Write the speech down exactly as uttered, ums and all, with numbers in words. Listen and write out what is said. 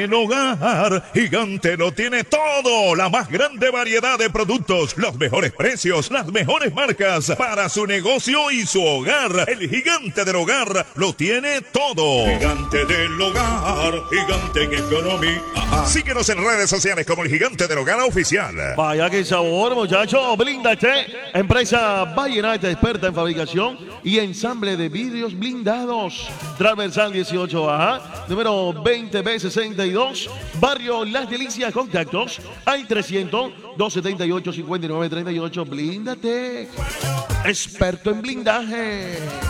El hogar Gigante lo tiene todo, la más grande variedad de productos, los mejores precios, las mejores marcas para su negocio y su hogar. El Gigante del Hogar lo tiene todo. Gigante del Hogar, Gigante en economía. Síguenos en redes sociales como el Gigante del Hogar Oficial. Vaya que sabor, muchachos. Blíndate, empresa Vallenata experta en fabricación y ensamble de vidrios blindados. Transversal dieciocho A, número veinte B sesenta y dos, barrio Las Delicias. Contactos al trescientos, doscientos setenta y ocho, cincuenta y nueve treinta y ocho. Blíndate, experto en blindaje.